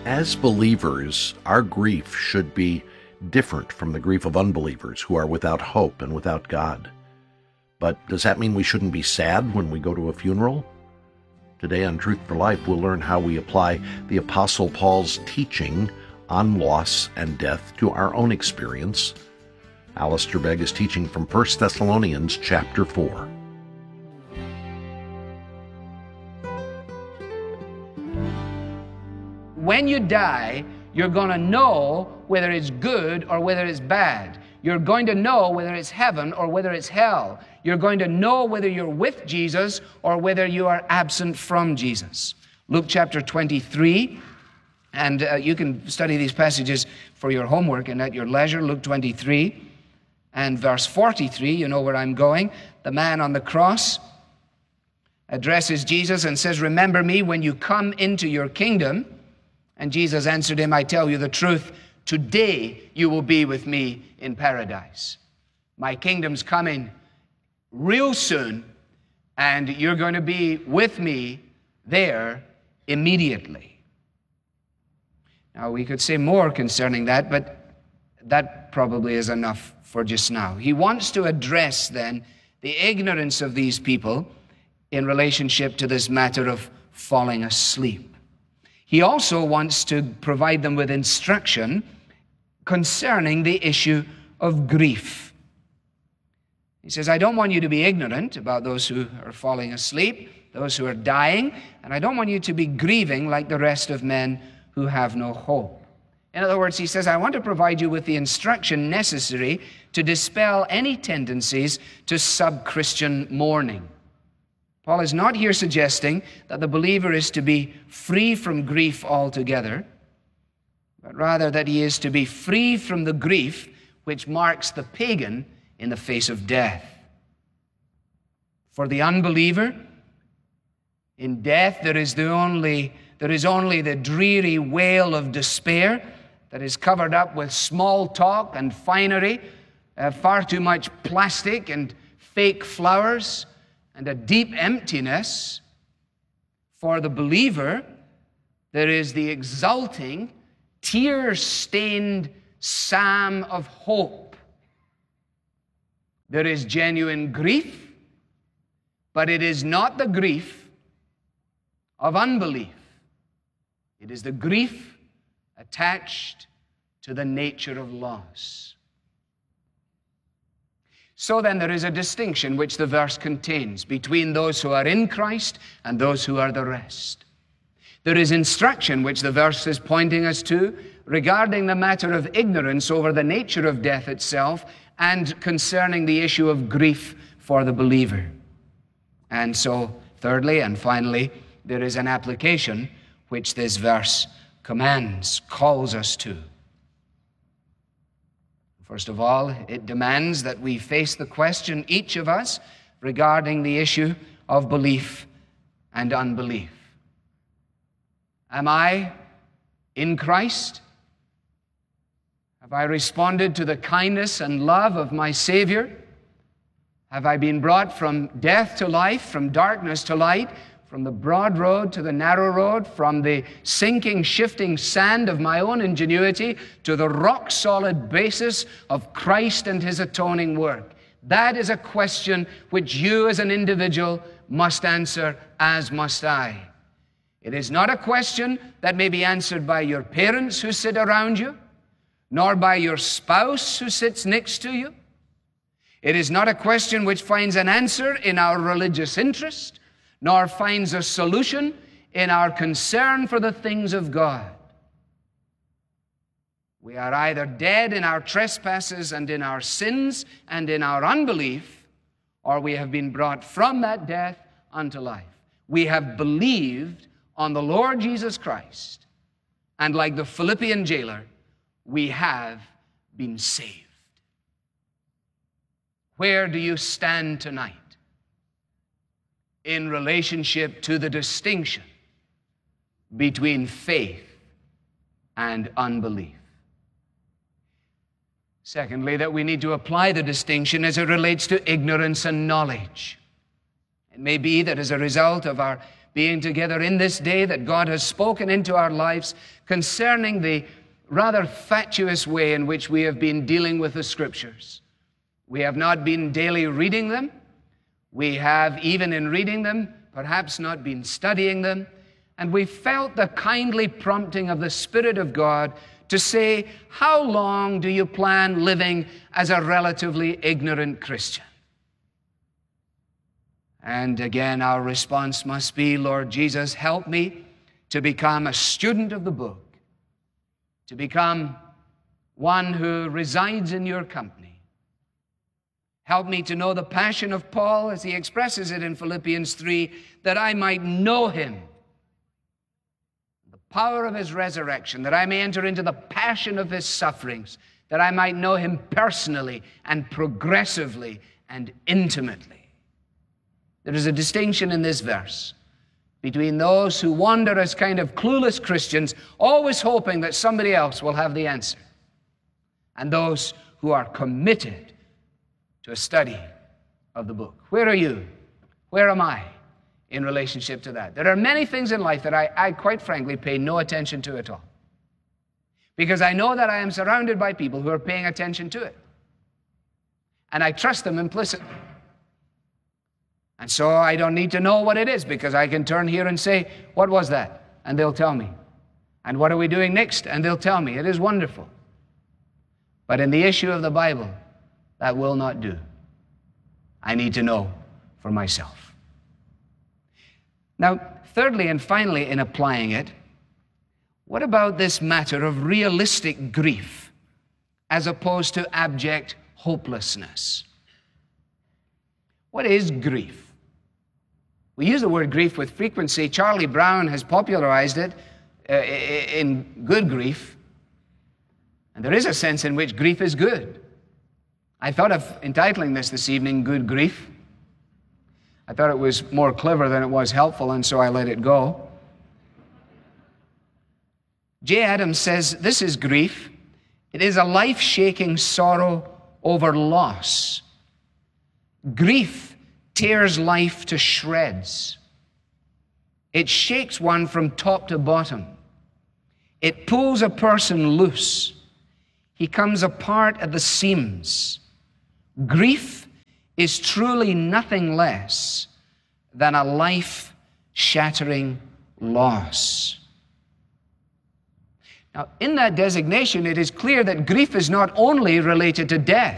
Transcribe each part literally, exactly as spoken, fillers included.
As believers, our grief should be different from the grief of unbelievers who are without hope and without God. But does that mean we shouldn't be sad when we go to a funeral? Today on Truth for Life, we'll learn how we apply the Apostle Paul's teaching on loss and death to our own experience. Alistair Begg is teaching from First Thessalonians chapter four. When you die, you're going to know whether it's good or whether it's bad. You're going to know whether it's heaven or whether it's hell. You're going to know whether you're with Jesus or whether you are absent from Jesus. Luke chapter twenty-three, and uh, you can study these passages for your homework and at your leisure. Luke twenty-three and verse forty-three, you know where I'm going. The man on the cross addresses Jesus and says, "Remember me when you come into your kingdom." And Jesus answered him, "I tell you the truth, today you will be with me in paradise." My kingdom's coming real soon, and you're going to be with me there immediately. Now, we could say more concerning that, but that probably is enough for just now. He wants to address then the ignorance of these people in relationship to this matter of falling asleep. He also wants to provide them with instruction concerning the issue of grief. He says, I don't want you to be ignorant about those who are falling asleep, those who are dying, and I don't want you to be grieving like the rest of men who have no hope. In other words, he says, I want to provide you with the instruction necessary to dispel any tendencies to sub-Christian mourning. Paul is not here suggesting that the believer is to be free from grief altogether, but rather that he is to be free from the grief which marks the pagan in the face of death. For the unbeliever, in death there is the only there is only the dreary wail of despair that is covered up with small talk and finery, uh, far too much plastic and fake flowers, and a deep emptiness. For the believer, there is the exulting, tear-stained psalm of hope. There is genuine grief, but it is not the grief of unbelief. It is the grief attached to the nature of loss. So then there is a distinction which the verse contains between those who are in Christ and those who are the rest. There is instruction which the verse is pointing us to regarding the matter of ignorance over the nature of death itself and concerning the issue of grief for the believer. And so, thirdly and finally, there is an application which this verse commands, calls us to. First of all, it demands that we face the question, each of us, regarding the issue of belief and unbelief. Am I in Christ? Have I responded to the kindness and love of my Savior? Have I been brought from death to life, from darkness to light, from the broad road to the narrow road, from the sinking, shifting sand of my own ingenuity to the rock-solid basis of Christ and His atoning work? That is a question which you as an individual must answer, as must I. It is not a question that may be answered by your parents who sit around you, nor by your spouse who sits next to you. It is not a question which finds an answer in our religious interest, nor finds a solution in our concern for the things of God. We are either dead in our trespasses and in our sins and in our unbelief, or we have been brought from that death unto life. We have believed on the Lord Jesus Christ, and like the Philippian jailer, we have been saved. Where do you stand tonight in relationship to the distinction between faith and unbelief? Secondly, that we need to apply the distinction as it relates to ignorance and knowledge. It may be that as a result of our being together in this day that God has spoken into our lives concerning the rather fatuous way in which we have been dealing with the Scriptures. We have not been daily reading them. We have, even in reading them, perhaps not been studying them. And we felt the kindly prompting of the Spirit of God to say, how long do you plan living as a relatively ignorant Christian? And again, our response must be, Lord Jesus, help me to become a student of the book, to become one who resides in your company. Help me to know the passion of Paul as he expresses it in Philippians three, that I might know him, the power of his resurrection, that I may enter into the passion of his sufferings, that I might know him personally and progressively and intimately. There is a distinction in this verse between those who wander as kind of clueless Christians, always hoping that somebody else will have the answer, and those who are committed to a study of the book. Where are you? Where am I in relationship to that? There are many things in life that I, I quite frankly pay no attention to at all, because I know that I am surrounded by people who are paying attention to it, and I trust them implicitly. And so I don't need to know what it is, because I can turn here and say, what was that? And they'll tell me. And what are we doing next? And they'll tell me. It is wonderful. But in the issue of the Bible, that will not do. I need to know for myself. Now, thirdly and finally, in applying it, what about this matter of realistic grief as opposed to abject hopelessness? What is grief? We use the word grief with frequency. Charlie Brown has popularized it uh, in good grief. And there is a sense in which grief is good. I thought of entitling this this evening, Good Grief. I thought it was more clever than it was helpful, and so I let it go. Jay Adams says, this is grief. It is a life-shaking sorrow over loss. Grief tears life to shreds. It shakes one from top to bottom. It pulls a person loose. He comes apart at the seams. Grief is truly nothing less than a life-shattering loss. Now, in that designation, it is clear that grief is not only related to death.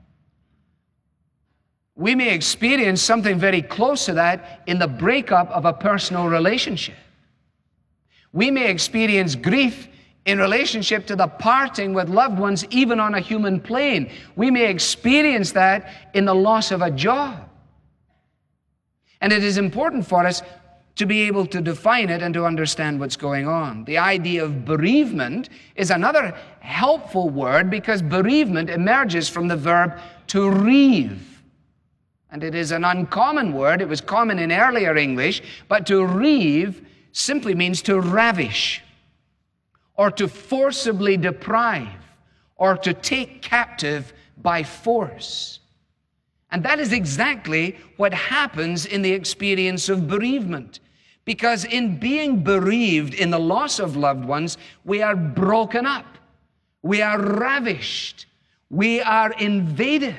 We may experience something very close to that in the breakup of a personal relationship. We may experience grief in relationship to the parting with loved ones, even on a human plane. We may experience that in the loss of a job. And it is important for us to be able to define it and to understand what's going on. The idea of bereavement is another helpful word, because bereavement emerges from the verb to reave. And it is an uncommon word. It was common in earlier English, but to reave simply means to ravish, or to forcibly deprive, or to take captive by force. And that is exactly what happens in the experience of bereavement. Because in being bereaved, in the loss of loved ones, we are broken up. We are ravished. We are invaded.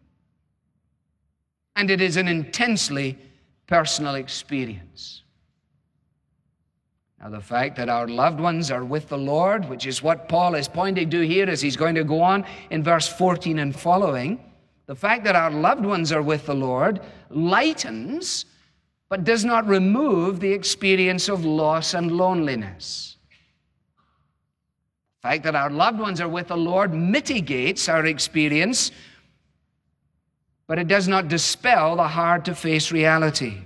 And it is an intensely personal experience. Now, the fact that our loved ones are with the Lord, which is what Paul is pointing to here as he's going to go on in verse fourteen and following, the fact that our loved ones are with the Lord lightens, but does not remove the experience of loss and loneliness. The fact that our loved ones are with the Lord mitigates our experience, but it does not dispel the hard-to-face reality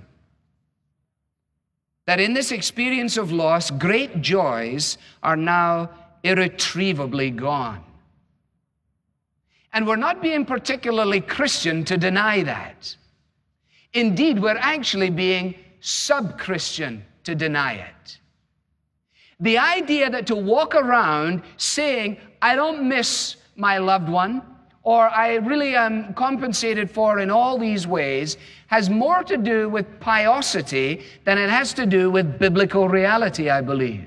that in this experience of loss, great joys are now irretrievably gone. And we're not being particularly Christian to deny that. Indeed, we're actually being sub-Christian to deny it. The idea that to walk around saying, I don't miss my loved one, or I really am compensated for in all these ways, has more to do with piosity than it has to do with biblical reality, I believe.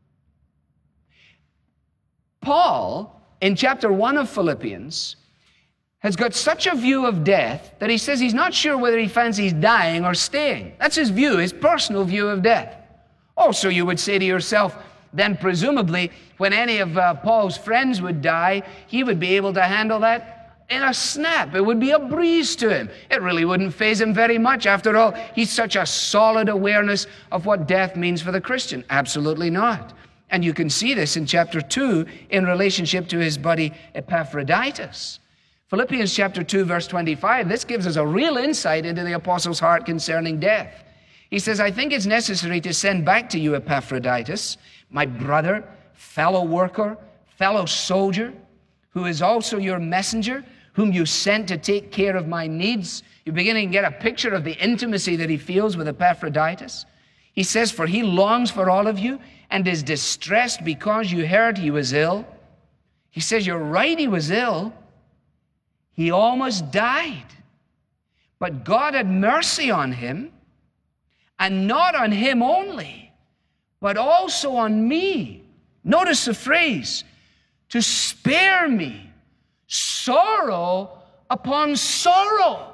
Paul, in chapter one of Philippians, has got such a view of death that he says he's not sure whether he fancies dying or staying. That's his view, his personal view of death. Also, you would say to yourself, then presumably, when any of uh, Paul's friends would die, he would be able to handle that in a snap. It would be a breeze to him. It really wouldn't faze him very much. After all, he's such a solid awareness of what death means for the Christian. Absolutely not. And you can see this in chapter two in relationship to his buddy Epaphroditus. Philippians chapter two, verse twenty-five, this gives us a real insight into the apostle's heart concerning death. He says, I think it's necessary to send back to you Epaphroditus, my brother, fellow worker, fellow soldier, who is also your messenger, whom you sent to take care of my needs. You're beginning to get a picture of the intimacy that he feels with Epaphroditus. He says, for he longs for all of you and is distressed because you heard he was ill. He says, you're right, he was ill. He almost died. But God had mercy on him, and not on him only, but also on me. Notice the phrase, to spare me sorrow upon sorrow.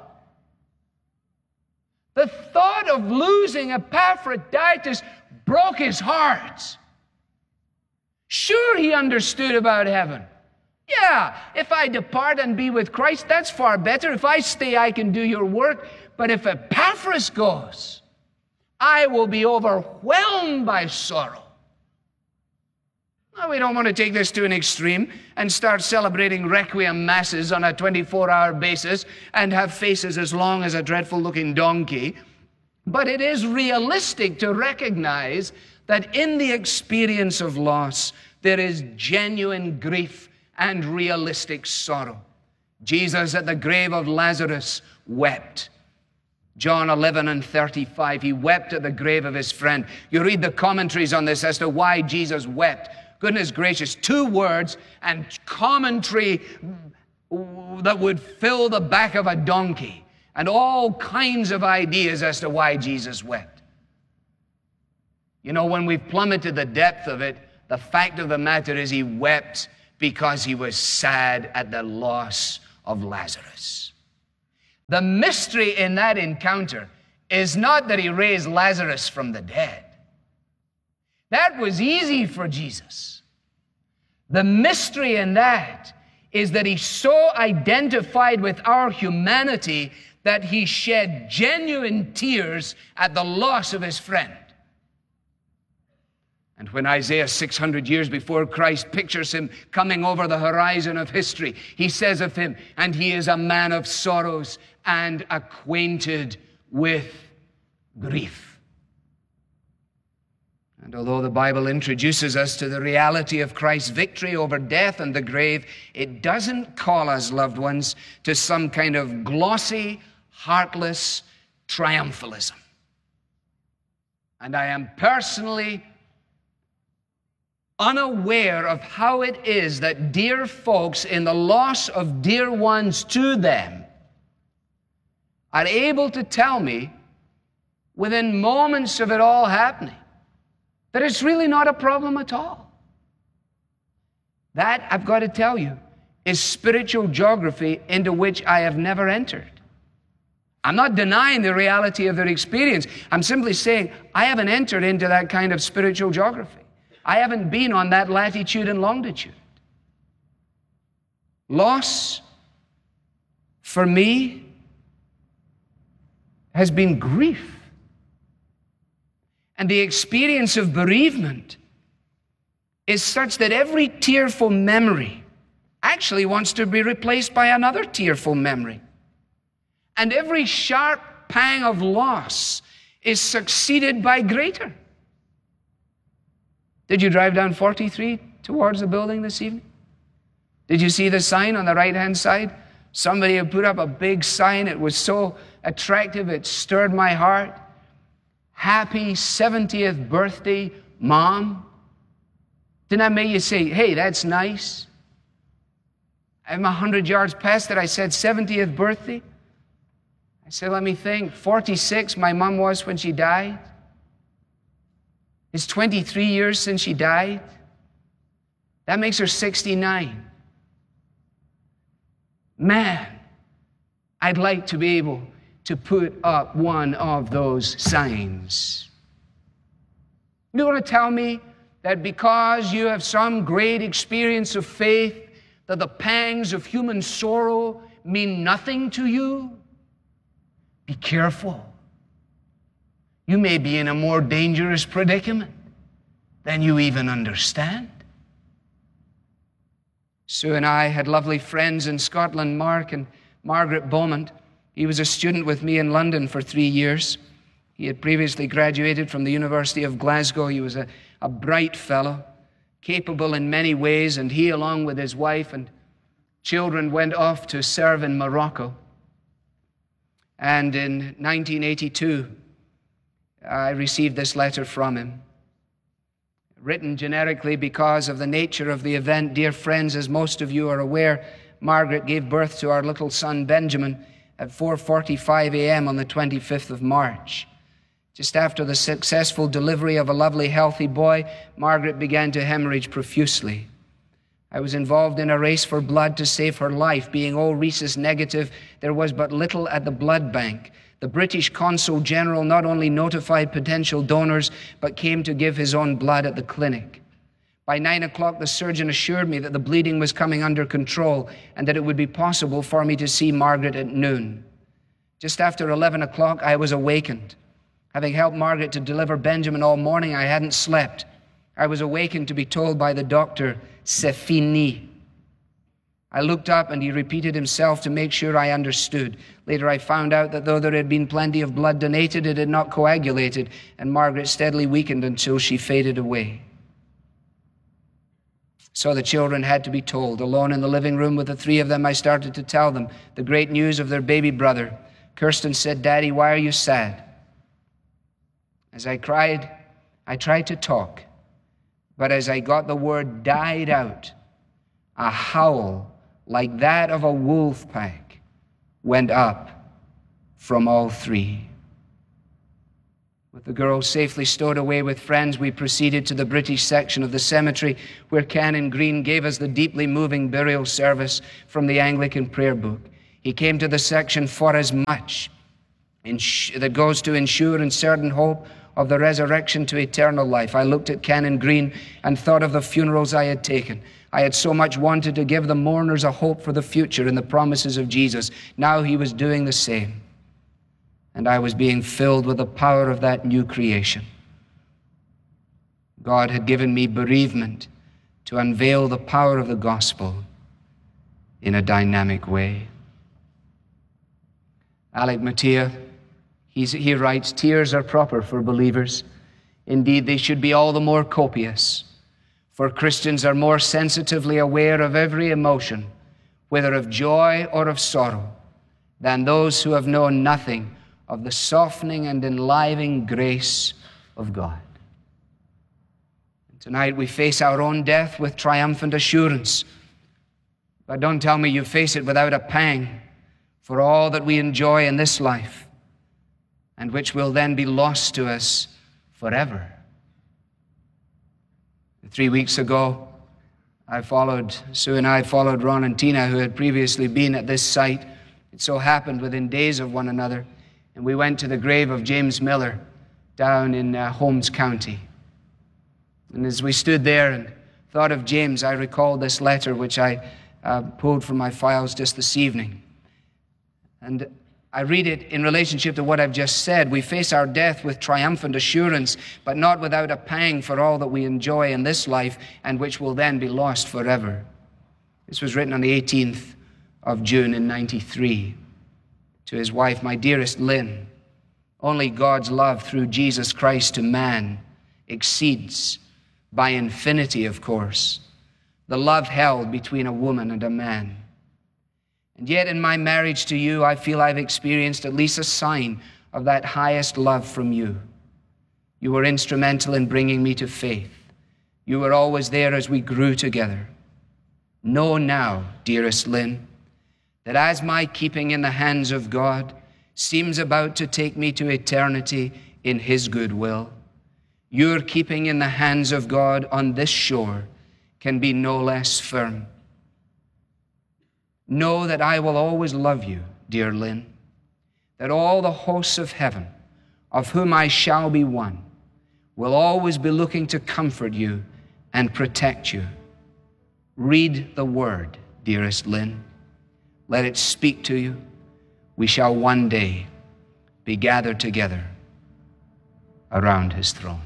The thought of losing Epaphroditus broke his heart. Sure, he understood about heaven. Yeah, if I depart and be with Christ, that's far better. If I stay, I can do your work. But if Epaphras goes, I will be overwhelmed by sorrow. Well, we don't want to take this to an extreme and start celebrating requiem masses on a twenty-four hour basis and have faces as long as a dreadful-looking donkey. But it is realistic to recognize that in the experience of loss, there is genuine grief and realistic sorrow. Jesus at the grave of Lazarus wept. John eleven and thirty-five, he wept at the grave of his friend. You read the commentaries on this as to why Jesus wept. Goodness gracious, two words and commentary that would fill the back of a donkey and all kinds of ideas as to why Jesus wept. You know, when we've plummeted the depth of it, the fact of the matter is he wept because he was sad at the loss of Lazarus. The mystery in that encounter is not that he raised Lazarus from the dead. That was easy for Jesus. The mystery in that is that he so identified with our humanity that he shed genuine tears at the loss of his friend. And when Isaiah six hundred years before Christ pictures him coming over the horizon of history, he says of him, and he is a man of sorrows and acquainted with grief. And although the Bible introduces us to the reality of Christ's victory over death and the grave, it doesn't call us, loved ones, to some kind of glossy, heartless triumphalism. And I am personally unaware of how it is that dear folks in the loss of dear ones to them are able to tell me within moments of it all happening that it's really not a problem at all. That, I've got to tell you, is spiritual geography into which I have never entered. I'm not denying the reality of their experience. I'm simply saying I haven't entered into that kind of spiritual geography. I haven't been on that latitude and longitude. Loss, for me, has been grief. And the experience of bereavement is such that every tearful memory actually wants to be replaced by another tearful memory. And every sharp pang of loss is succeeded by greater. Did you drive down forty-three towards the building this evening? Did you see the sign on the right-hand side? Somebody had put up a big sign. It was so attractive, it stirred my heart. Happy seventieth birthday, Mom. Didn't that make you say, hey, that's nice? I'm a hundred yards past it. I said, seventieth birthday? I said, let me think. forty-six my mom was when she died. It's twenty-three years since she died. That makes her sixty-nine. Man, I'd like to be able to put up one of those signs. You want to tell me that because you have some great experience of faith, that the pangs of human sorrow mean nothing to you? Be careful. You may be in a more dangerous predicament than you even understand. Sue and I had lovely friends in Scotland, Mark and Margaret Beaumont. He was a student with me in London for three years. He had previously graduated from the University of Glasgow. He was a, a bright fellow, capable in many ways, and he, along with his wife and children, went off to serve in Morocco. And in nineteen eighty-two, I received this letter from him, written generically because of the nature of the event. Dear friends, as most of you are aware, Margaret gave birth to our little son Benjamin at four forty-five a.m. on the twenty-fifth of March. Just after the successful delivery of a lovely, healthy boy, Margaret began to hemorrhage profusely. I was involved in a race for blood to save her life. Being O rhesus negative, there was but little at the blood bank. The British Consul General not only notified potential donors, but came to give his own blood at the clinic. By nine o'clock, the surgeon assured me that the bleeding was coming under control and that it would be possible for me to see Margaret at noon. Just after eleven o'clock, I was awakened. Having helped Margaret to deliver Benjamin all morning, I hadn't slept. I was awakened to be told by the doctor, "C'est fini." I looked up and he repeated himself to make sure I understood. Later I found out that though there had been plenty of blood donated, it had not coagulated, and Margaret steadily weakened until she faded away. So the children had to be told. Alone in the living room with the three of them, I started to tell them the great news of their baby brother. Kirsten said, "Daddy, why are you sad?" As I cried, I tried to talk, but as I got the word died out, a howl like that of a wolf pack went up from all three. With the girls safely stowed away with friends, we proceeded to the British section of the cemetery where Canon Green gave us the deeply moving burial service from the Anglican prayer book. He came to the section for as much that goes to ensure and certain hope of the resurrection to eternal life. I looked at Canon Green and thought of the funerals I had taken. I had so much wanted to give the mourners a hope for the future and the promises of Jesus. Now he was doing the same. And I was being filled with the power of that new creation. God had given me bereavement to unveil the power of the gospel in a dynamic way. Alec Mattia, he's, he writes, "Tears are proper for believers. Indeed, they should be all the more copious, for Christians are more sensitively aware of every emotion, whether of joy or of sorrow, than those who have known nothing of the softening and enlivening grace of God." And tonight we face our own death with triumphant assurance. But don't tell me you face it without a pang for all that we enjoy in this life, and which will then be lost to us forever. Three weeks ago, I followed, Sue and I followed Ron and Tina, who had previously been at this site. It so happened within days of one another, and we went to the grave of James Miller down in uh, Holmes County. And as we stood there and thought of James, I recalled this letter which I uh, pulled from my files just this evening. And I read it in relationship to what I've just said. We face our death with triumphant assurance, but not without a pang for all that we enjoy in this life and which will then be lost forever. This was written on the eighteenth of June in ninety-three. To his wife, "My dearest Lynn, only God's love through Jesus Christ to man exceeds, by infinity of course, the love held between a woman and a man. And yet in my marriage to you, I feel I've experienced at least a sign of that highest love from you. You were instrumental in bringing me to faith. You were always there as we grew together. Know now, dearest Lynn, that as my keeping in the hands of God seems about to take me to eternity in His goodwill, your keeping in the hands of God on this shore can be no less firm. Know that I will always love you, dear Lynn, that all the hosts of heaven, of whom I shall be one, will always be looking to comfort you and protect you. Read the Word, dearest Lynn. Let it speak to you. We shall one day be gathered together around His throne.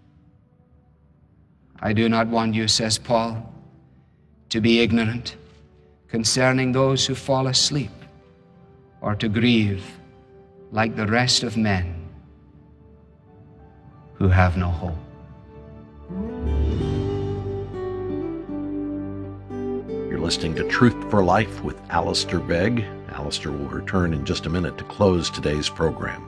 I do not want you, says Paul, to be ignorant concerning those who fall asleep, or to grieve like the rest of men who have no hope. You're listening to Truth for Life with Alistair Begg. Alistair will return in just a minute to close today's program.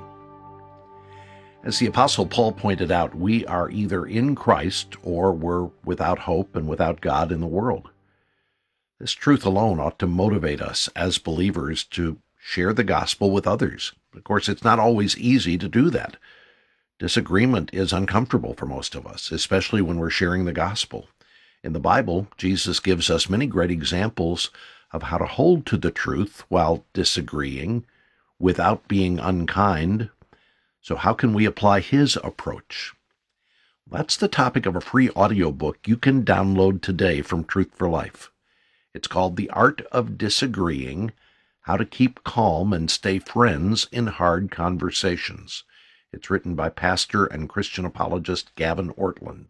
As the Apostle Paul pointed out, we are either in Christ or we're without hope and without God in the world. This truth alone ought to motivate us as believers to share the gospel with others. Of course, it's not always easy to do that. Disagreement is uncomfortable for most of us, especially when we're sharing the gospel. In the Bible, Jesus gives us many great examples of how to hold to the truth while disagreeing without being unkind. So how can we apply His approach? That's the topic of a free audiobook you can download today from Truth for Life. It's called The Art of Disagreeing, How to Keep Calm and Stay Friends in Hard Conversations. It's written by pastor and Christian apologist Gavin Ortland.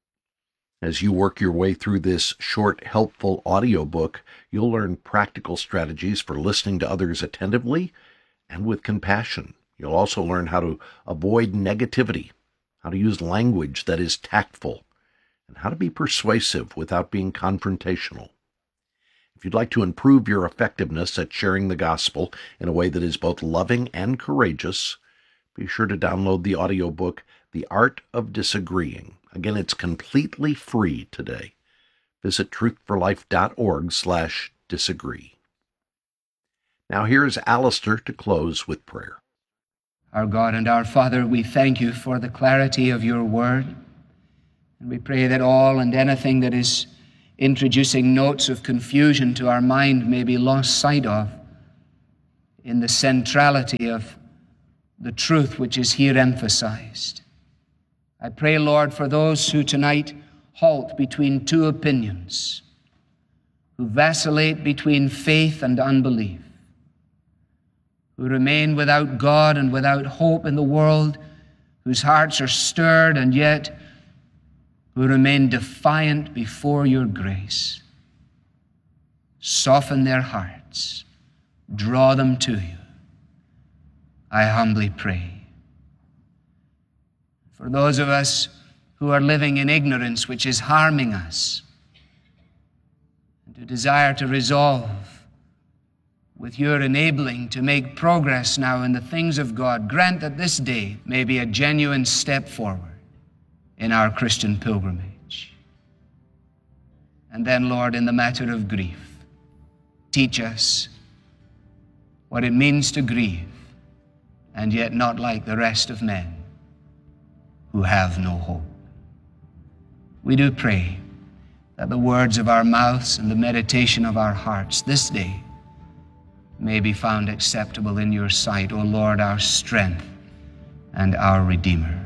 As you work your way through this short, helpful audiobook, you'll learn practical strategies for listening to others attentively and with compassion. You'll also learn how to avoid negativity, how to use language that is tactful, and how to be persuasive without being confrontational. If you'd like to improve your effectiveness at sharing the gospel in a way that is both loving and courageous, be sure to download the audiobook, The Art of Disagreeing. Again, it's completely free today. Visit truthforlife.org slash disagree. Now here's Alistair to close with prayer. Our God and our Father, we thank you for the clarity of your word. And we pray that all and anything that is introducing notes of confusion to our mind may be lost sight of in the centrality of the truth which is here emphasized. I pray, Lord, for those who tonight halt between two opinions, who vacillate between faith and unbelief, who remain without God and without hope in the world, whose hearts are stirred and yet who remain defiant before your grace. Soften their hearts. Draw them to you. I humbly pray. For those of us who are living in ignorance, which is harming us, and who desire to resolve with your enabling to make progress now in the things of God, grant that this day may be a genuine step forward in our Christian pilgrimage. And then, Lord, in the matter of grief, teach us what it means to grieve, and yet not like the rest of men who have no hope. We do pray that the words of our mouths and the meditation of our hearts this day may be found acceptable in your sight, O Lord, our strength and our Redeemer.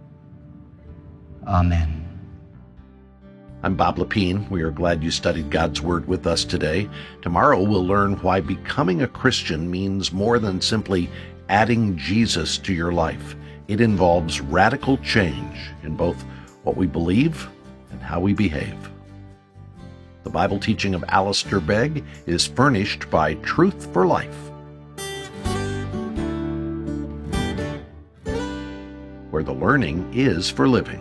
Amen. I'm Bob Lepine. We are glad you studied God's Word with us today. Tomorrow we'll learn why becoming a Christian means more than simply adding Jesus to your life. It involves radical change in both what we believe and how we behave. The Bible teaching of Alistair Begg is furnished by Truth for Life, where the learning is for living.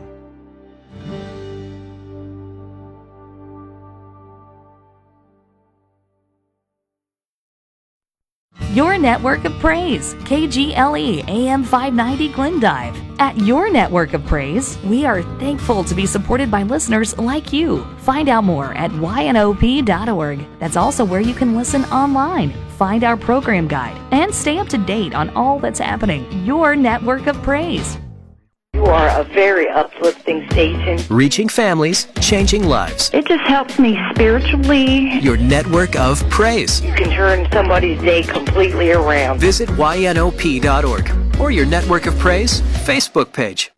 Your network of praise, K G L E A M five ninety Glendive. At Your Network of Praise, we are thankful to be supported by listeners like you. Find out more at Y N O P dot org. That's also where you can listen online, find our program guide, and stay up to date on all that's happening. Your Network of Praise. You are a very uplifting station. Reaching families, changing lives. It just helps me spiritually. Your network of praise. You can turn somebody's day completely around. Visit Y N O P dot org or your Network of Praise Facebook page.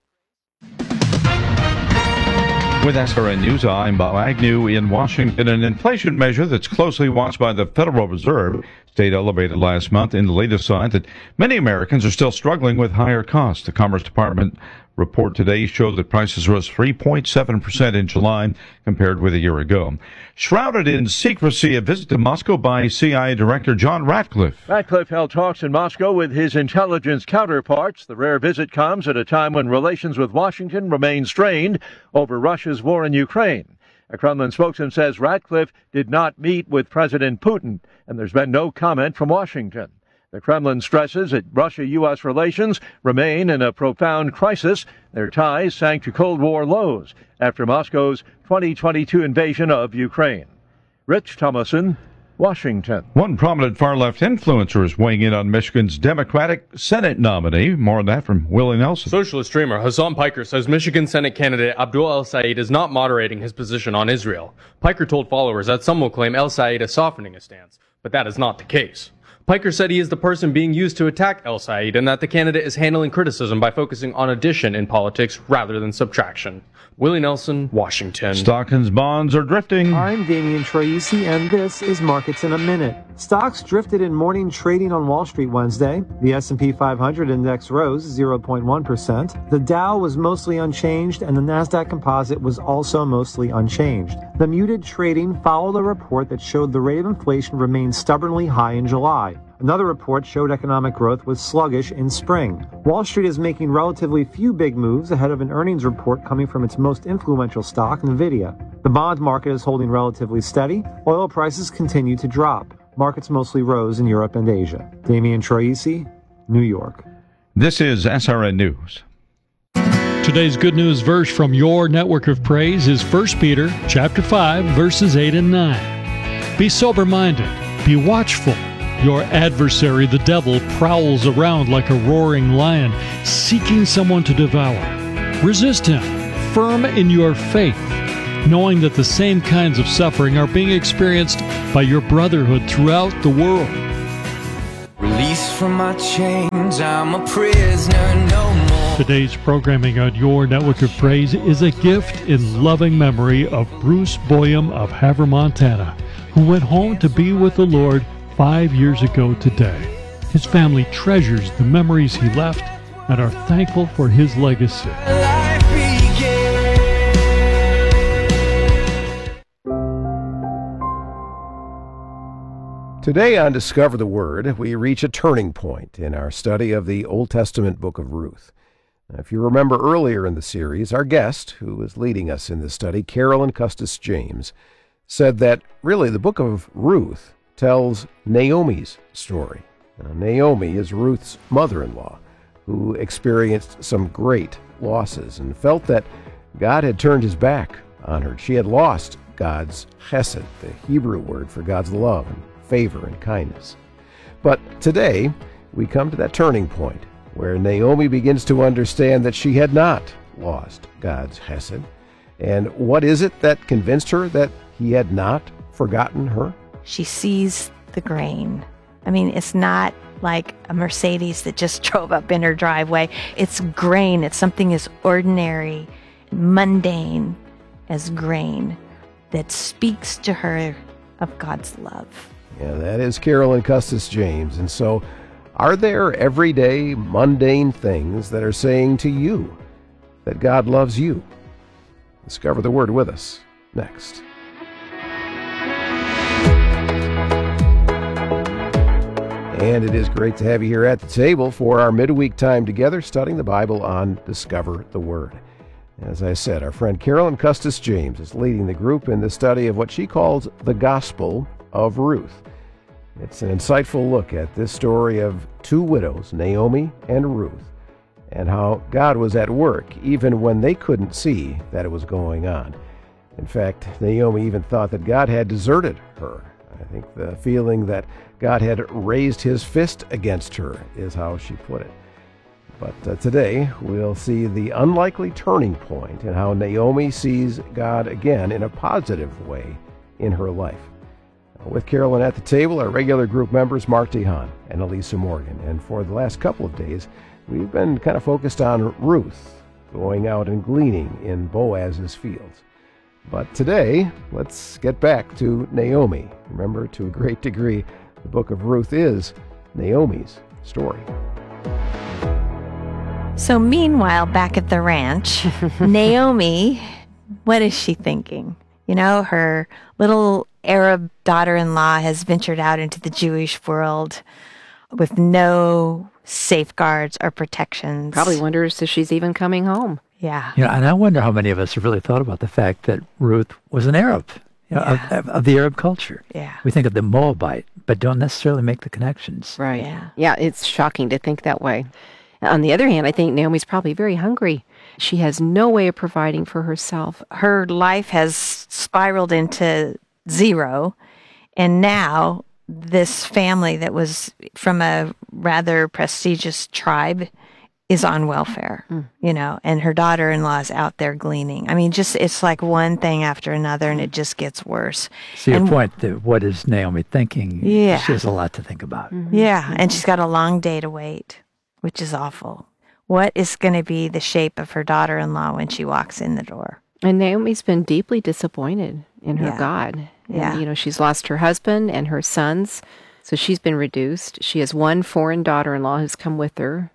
With S R N News, I'm Bob Agnew in Washington. An inflation measure that's closely watched by the Federal Reserve stayed elevated last month in the latest sign that many Americans are still struggling with higher costs. The Commerce Department report today showed that prices rose three point seven percent in July compared with a year ago. Shrouded in secrecy, a visit to Moscow by C I A Director John Ratcliffe. Ratcliffe held talks in Moscow with his intelligence counterparts. The rare visit comes at a time when relations with Washington remain strained over Russia's war in Ukraine. A Kremlin spokesman says Ratcliffe did not meet with President Putin, and there's been no comment from Washington. The Kremlin stresses that Russia-U S relations remain in a profound crisis. Their ties sank to Cold War lows after Moscow's twenty twenty-two invasion of Ukraine. Rich Thomason, Washington. One prominent far-left influencer is weighing in on Michigan's Democratic Senate nominee. More on that from Willie Nelson. Socialist streamer Hassan Piker says Michigan Senate candidate Abdul El-Sayed is not moderating his position on Israel. Piker told followers that some will claim El-Sayed is softening his stance, but that is not the case. Piker said he is the person being used to attack El-Sayed and that the candidate is handling criticism by focusing on addition in politics rather than subtraction. Willie Nelson, Washington. Stock and bonds are drifting. I'm Damian Troisi, and this is Markets in a Minute. Stocks drifted in morning trading on Wall Street Wednesday. The S and P five hundred index rose zero point one percent. The Dow was mostly unchanged, and the Nasdaq Composite was also mostly unchanged. The muted trading followed a report that showed the rate of inflation remained stubbornly high in July. Another report showed economic growth was sluggish in spring. Wall Street is making relatively few big moves ahead of an earnings report coming from its most influential stock, Nvidia. The bond market is holding relatively steady. Oil prices continue to drop. Markets mostly rose in Europe and Asia. Damian Troisi, New York. This is S R N News. Today's good news verse from your network of praise is First Peter chapter five, verses eight and nine. Be sober-minded, be watchful. Your adversary, the devil, prowls around like a roaring lion, seeking someone to devour. Resist him, firm in your faith, knowing that the same kinds of suffering are being experienced by your brotherhood throughout the world. Release from my chains, I'm a prisoner no more. Today's programming on Your Network of Praise is a gift in loving memory of Bruce Boyum of Havre, Montana, who went home to be with the Lord five years ago today. His family treasures the memories he left and are thankful for his legacy. Today on Discover the Word, we reach a turning point in our study of the Old Testament book of Ruth. Now, if you remember earlier in the series, our guest, who was leading us in this study, Carolyn Custis James, said that really the book of Ruth tells Naomi's story. Now, Naomi is Ruth's mother-in-law, who experienced some great losses and felt that God had turned his back on her. She had lost God's chesed, the Hebrew word for God's love and favor and kindness. But today, we come to that turning point where Naomi begins to understand that she had not lost God's chesed. And what is it that convinced her that he had not forgotten her? She sees the grain. I mean, it's not like a Mercedes that just drove up in her driveway. It's grain. It's something as ordinary, mundane as grain that speaks to her of God's love. Yeah, that is Carolyn Custis James. And so, are there everyday, mundane things that are saying to you that God loves you? Discover the Word with us next. And it is great to have you here at the table for our midweek time together studying the Bible on Discover the Word. As I said, our friend Carolyn Custis James is leading the group in the study of what she calls the Gospel of Ruth. It's an insightful look at this story of two widows, Naomi and Ruth, and how God was at work even when they couldn't see that it was going on. In fact, Naomi even thought that God had deserted her. I think the feeling that God had raised his fist against her is how she put it. But uh, today, we'll see the unlikely turning point in how Naomi sees God again in a positive way in her life. With Carolyn at the table, our regular group members, Mark DeHaan and Elisa Morgan. And for the last couple of days, we've been kind of focused on Ruth going out and gleaning in Boaz's fields. But today, let's get back to Naomi. Remember, to a great degree, the book of Ruth is Naomi's story. So meanwhile, back at the ranch, Naomi, what is she thinking? You know, her little Arab daughter-in-law has ventured out into the Jewish world with no safeguards or protections. Probably wonders if she's even coming home. Yeah. You know, and I wonder how many of us have really thought about the fact that Ruth was an Arab, you know, yeah. of, of the Arab culture. Yeah. We think of the Moabite, but don't necessarily make the connections. Right. Yeah. Yeah, it's shocking to think that way. On the other hand, I think Naomi's probably very hungry. She has no way of providing for herself. Her life has spiraled into zero, and now this family that was from a rather prestigious tribe is on welfare, mm. you know, and her daughter-in-law is out there gleaning. I mean, just it's like one thing after another, and it just gets worse. So your and, point, that what is Naomi thinking? Yeah. She has a lot to think about. Mm-hmm. Yeah, mm-hmm. and she's got a long day to wait, which is awful. What is going to be the shape of her daughter-in-law when she walks in the door? And Naomi's been deeply disappointed in her yeah. God. And, yeah. you know, she's lost her husband and her sons, so she's been reduced. She has one foreign daughter-in-law who's come with her,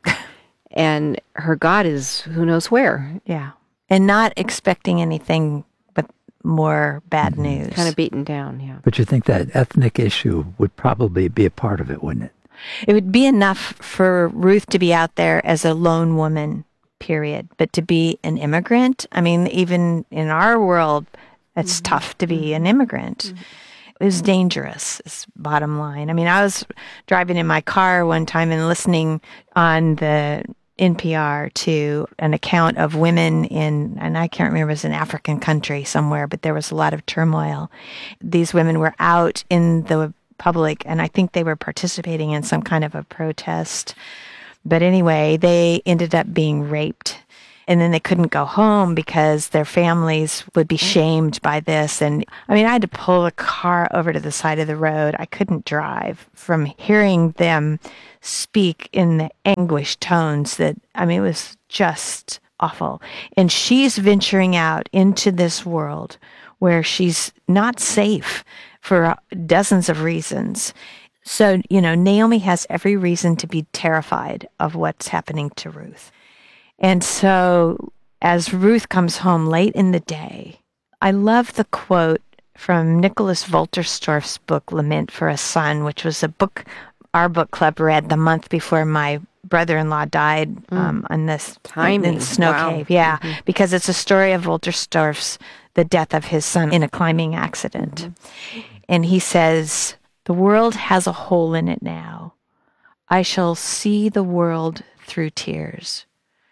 and her God is who knows where. Yeah. And not expecting anything but more bad mm-hmm. news. Kind of beaten down, yeah. But you think that ethnic issue would probably be a part of it, wouldn't it? It would be enough for Ruth to be out there as a lone woman, period. But to be an immigrant, I mean, even in our world, it's mm-hmm. tough to be an immigrant. Mm-hmm. It was dangerous, is bottom line. I mean, I was driving in my car one time and listening on the N P R to an account of women in, and I can't remember, it was an African country somewhere, but there was a lot of turmoil. These women were out in the public, and I think they were participating in some kind of a protest. But anyway, they ended up being raped. And then they couldn't go home because their families would be shamed by this. And I mean, I had to pull the car over to the side of the road. I couldn't drive from hearing them speak in the anguished tones that, I mean, it was just awful. And she's venturing out into this world where she's not safe for dozens of reasons. So, you know, Naomi has every reason to be terrified of what's happening to Ruth. And so as Ruth comes home late in the day, I love the quote from Nicholas Wolterstorff's book, Lament for a Son, which was a book our book club read the month before my brother-in-law died mm. um, on this Timing. in the snow wow. cave. Yeah, mm-hmm. because it's a story of Wolterstorff's, the death of his son in a climbing accident. Mm-hmm. And he says, "The world has a hole in it now. I shall see the world through tears.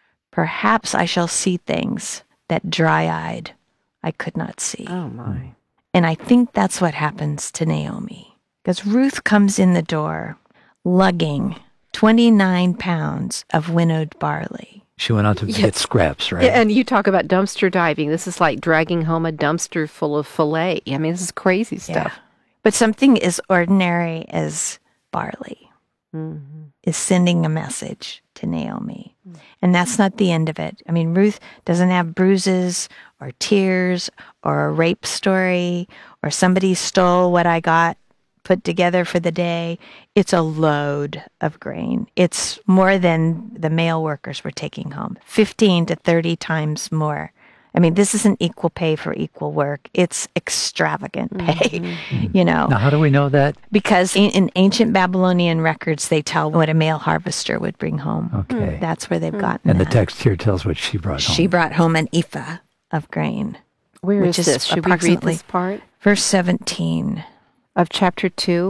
Perhaps I shall see things that dry-eyed I could not see." Oh, my. And I think that's what happens to Naomi. Because Ruth comes in the door lugging twenty-nine pounds of winnowed barley. She went out to yes. get scraps, right? Yeah, and you talk about dumpster diving. This is like dragging home a dumpster full of filet. I mean, this is crazy stuff. Yeah. But something as ordinary as barley mm-hmm. is sending a message to Naomi. Mm-hmm. And that's not the end of it. I mean, Ruth doesn't have bruises or tears or a rape story or somebody stole what I got put together for the day. It's a load of grain. It's more than the male workers were taking home, fifteen to thirty times more. I mean, this isn't equal pay for equal work. It's extravagant pay, mm-hmm. you know. Now, how do we know that? Because in, in ancient Babylonian records, they tell what a male harvester would bring home. Okay. That's where they've gotten And that. the text here tells what she brought home. She brought home an ephah of grain. Where which is this? Should we read this part? Verse seventeen. Of chapter two.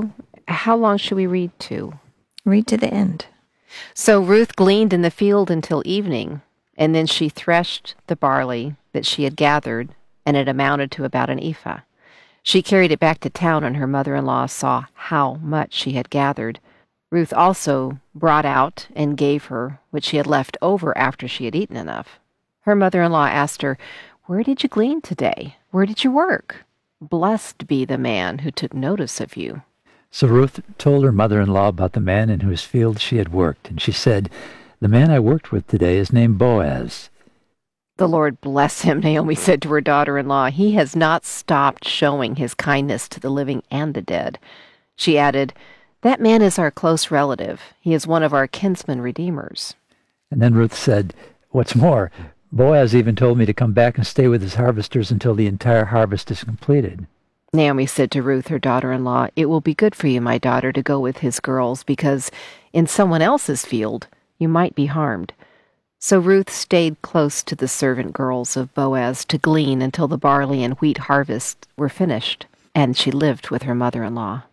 How long should we read to? Read to the end. So Ruth gleaned in the field until evening, and then she threshed the barley that she had gathered, and it amounted to about an ephah. She carried it back to town, and her mother-in-law saw how much she had gathered. Ruth also brought out and gave her what she had left over after she had eaten enough. Her mother-in-law asked her, "Where did you glean today? Where did you work? Blessed be the man who took notice of you." So Ruth told her mother-in-law about the man in whose field she had worked, and she said, "The man I worked with today is named Boaz." "The Lord bless him," Naomi said to her daughter-in-law. "He has not stopped showing his kindness to the living and the dead." She added, "That man is our close relative. He is one of our kinsman redeemers." And then Ruth said, "What's more, Boaz even told me to come back and stay with his harvesters until the entire harvest is completed." Naomi said to Ruth, her daughter-in-law, "It will be good for you, my daughter, to go with his girls, because in someone else's field you might be harmed." So Ruth stayed close to the servant girls of Boaz to glean until the barley and wheat harvests were finished, and she lived with her mother-in-law.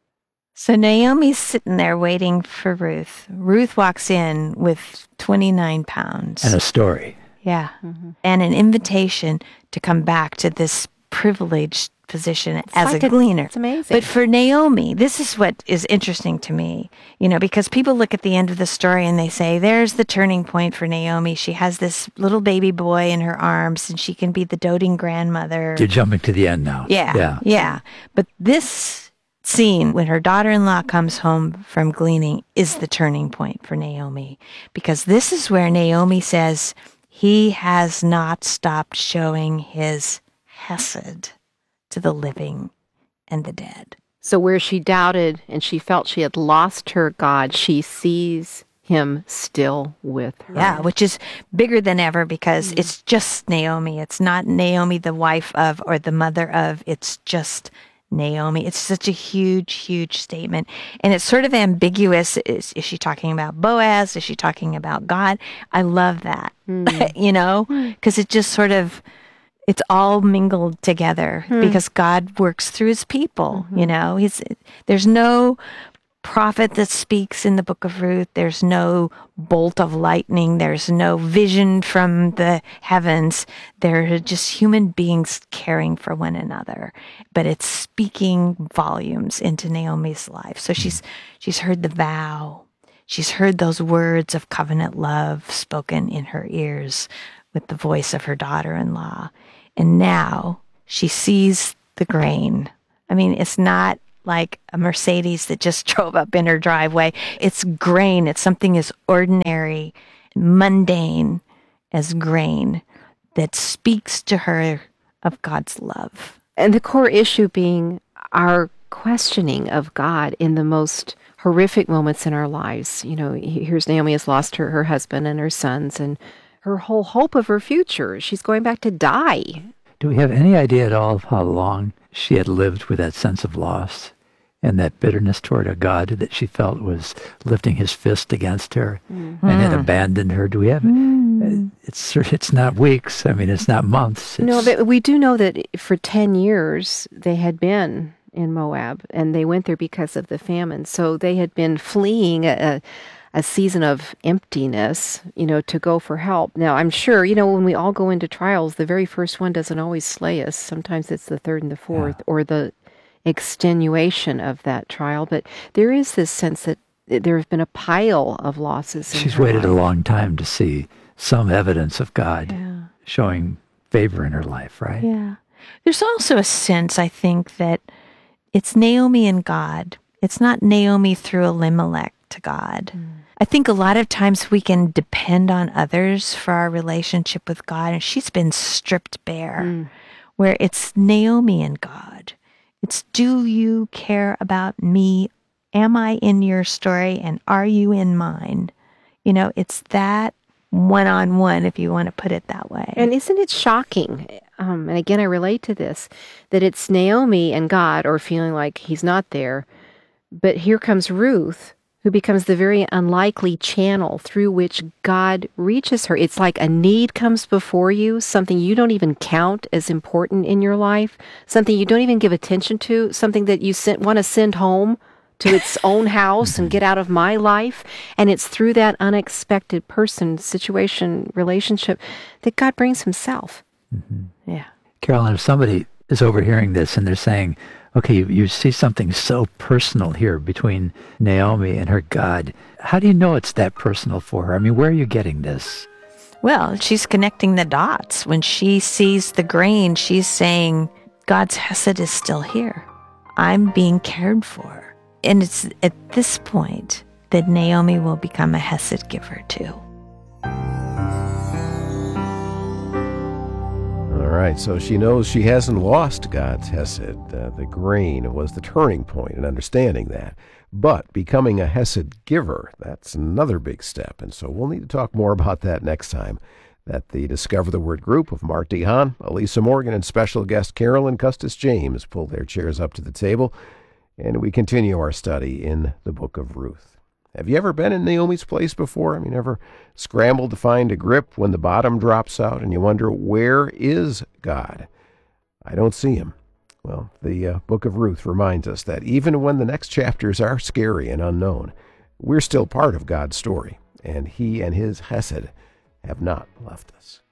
So Naomi's sitting there waiting for Ruth. Ruth walks in with twenty-nine pounds. And a story. Yeah. Mm-hmm. And an invitation to come back to this privileged position it's as like a gleaner. It's amazing. But for Naomi, this is what is interesting to me, you know, because people look at the end of the story and they say, there's the turning point for Naomi. She has this little baby boy in her arms and she can be the doting grandmother. You're jumping to the end now. Yeah. Yeah. Yeah. But this scene when her daughter-in-law comes home from gleaning is the turning point for Naomi, because this is where Naomi says, he has not stopped showing his hesed to the living and the dead. So where she doubted and she felt she had lost her God, she sees him still with her. Yeah, which is bigger than ever, because mm-hmm. it's just Naomi. It's not Naomi, the wife of or the mother of. It's just Naomi. It's such a huge, huge statement. And it's sort of ambiguous. Is, is she talking about Boaz? Is she talking about God? I love that, mm. you know, because it just sort of, it's all mingled together mm. because God works through his people, mm-hmm. you know. He's, there's no prophet that speaks in the book of Ruth. There's no bolt of lightning. There's no vision from the heavens. They're just human beings caring for one another. But it's speaking volumes into Naomi's life. So she's she's heard the vow. She's heard those words of covenant love spoken in her ears with the voice of her daughter-in-law. And now she sees the grain. I mean, it's not like a Mercedes that just drove up in her driveway. It's grain. It's something as ordinary, mundane as grain that speaks to her of God's love. And the core issue being our questioning of God in the most horrific moments in our lives. You know, here's Naomi has lost her, her husband and her sons and her whole hope of her future. She's going back to die. Do we have any idea at all of how long she had lived with that sense of loss and that bitterness toward a God that she felt was lifting his fist against her mm-hmm. and had abandoned her? Do we have mm. it's it's not weeks. I mean, it's not months. It's, no, but we do know that for ten years they had been in Moab, and they went there because of the famine. So they had been fleeing a, a season of emptiness, you know, to go for help. Now, I'm sure, you know, when we all go into trials, the very first one doesn't always slay us. Sometimes it's the third and the fourth, yeah. or the extenuation of that trial. But there is this sense that there have been a pile of losses in She's her waited life. a long time to see some evidence of God yeah. showing favor in her life, right? Yeah. There's also a sense, I think, that it's Naomi and God. It's not Naomi through Elimelech to God. Mm. I think a lot of times we can depend on others for our relationship with God, and she's been stripped bare, mm. where it's Naomi and God. It's, do you care about me? Am I in your story, and are you in mine? You know, it's that one-on-one, if you want to put it that way. And isn't it shocking, um, and again, I relate to this, that it's Naomi and God, or feeling like he's not there, but here comes Ruth, who becomes the very unlikely channel through which God reaches her. It's like a need comes before you, something you don't even count as important in your life, something you don't even give attention to, something that you want to send home to its own house and get out of my life. And it's through that unexpected person, situation, relationship that God brings himself. Mm-hmm. Yeah. Carolyn, if somebody is overhearing this and they're saying, okay, you, you see something so personal here between Naomi and her God, how do you know it's that personal for her? I mean, where are you getting this? Well, she's connecting the dots. When she sees the grain, she's saying, God's hesed is still here. I'm being cared for. And it's at this point that Naomi will become a hesed giver too. All right, so she knows she hasn't lost God's hesed. Uh, the grain was the turning point in understanding that. But becoming a hesed giver, that's another big step. And so we'll need to talk more about that next time. That the Discover the Word group of Mark D. Hahn, Elisa Morgan, and special guest Carolyn Custis James pull their chairs up to the table, and we continue our study in the book of Ruth. Have you ever been in Naomi's place before? I mean, ever scrambled to find a grip when the bottom drops out and you wonder, where is God? I don't see him. Well, the uh, book of Ruth reminds us that even when the next chapters are scary and unknown, we're still part of God's story, and he and his hesed have not left us.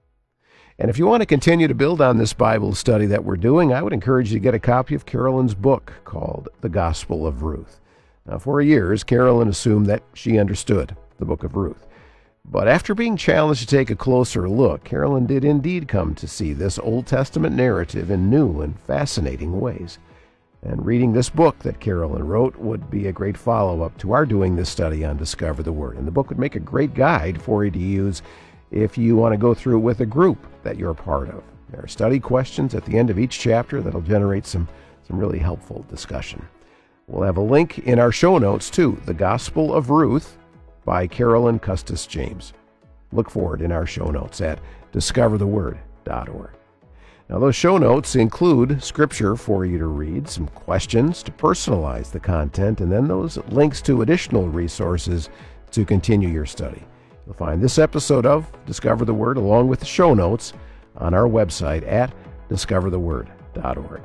And if you want to continue to build on this Bible study that we're doing, I would encourage you to get a copy of Carolyn's book called The Gospel of Ruth. Now, for years, Carolyn assumed that she understood the book of Ruth. But after being challenged to take a closer look, Carolyn did indeed come to see this Old Testament narrative in new and fascinating ways. And reading this book that Carolyn wrote would be a great follow-up to our doing this study on Discover the Word. And the book would make a great guide for you to use if you want to go through it with a group that you're a part of. There are study questions at the end of each chapter that'll generate some, some really helpful discussion. We'll have a link in our show notes to The Gospel of Ruth by Carolyn Custis James. Look for it in our show notes at discover the word dot org. Now, those show notes include scripture for you to read, some questions to personalize the content, and then those links to additional resources to continue your study. You'll find this episode of Discover the Word along with the show notes on our website at discover the word dot org.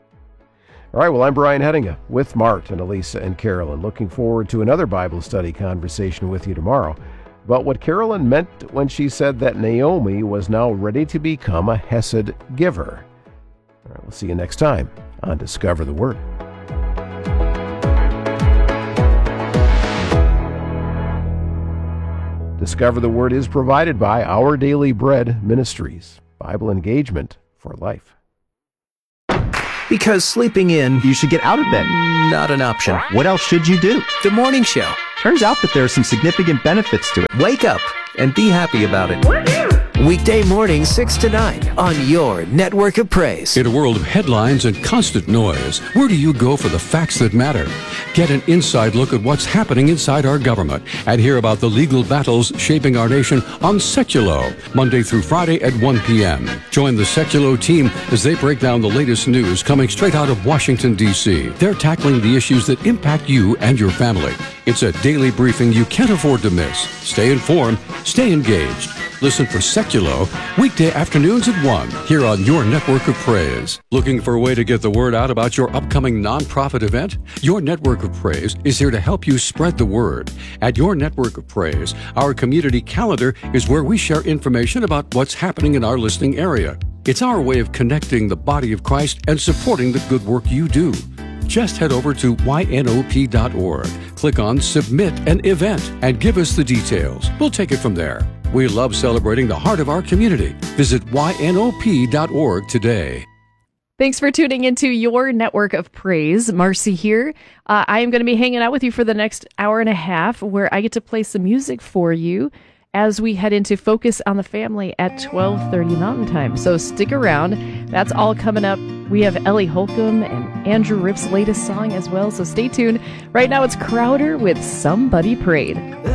All right, well, I'm Brian Hettinga with Mart and Elisa and Carolyn. Looking forward to another Bible study conversation with you tomorrow. But what Carolyn meant when she said that Naomi was now ready to become a hesed giver. All right, we'll see you next time on Discover the Word. Discover the Word is provided by Our Daily Bread Ministries. Bible engagement for life. Because sleeping in, you should get out of bed. Not an option. What else should you do? The morning show. Turns out that there are some significant benefits to it. Wake up and be happy about it. Weekday morning, six to nine on your network of praise. In a world of headlines and constant noise, where do you go for the facts that matter? Get an inside look at what's happening inside our government and hear about the legal battles shaping our nation on Seculo, Monday through Friday at one p.m. Join the Seculo team as they break down the latest news coming straight out of Washington, D C They're tackling the issues that impact you and your family. It's a daily briefing you can't afford to miss. Stay informed, stay engaged. Listen for Seculo weekday afternoons at one here on Your Network of Praise. Looking for a way to get the word out about your upcoming nonprofit event? Your Network of Praise is here to help you spread the word. At Your Network of Praise, our community calendar is where we share information about what's happening in our listening area. It's our way of connecting the body of Christ and supporting the good work you do. Just head over to Y N O P dot org, click on Submit an Event, and give us the details. We'll take it from there. We love celebrating the heart of our community. Visit Y N O P dot org today. Thanks for tuning into Your Network of Praise. Marcy here. Uh, I am going to be hanging out with you for the next hour and a half where I get to play some music for you as we head into Focus on the Family at twelve thirty Mountain Time. So stick around. That's all coming up. We have Ellie Holcomb and Andrew Ripp's latest song as well, so stay tuned. Right now it's Crowder with Somebody Prayed.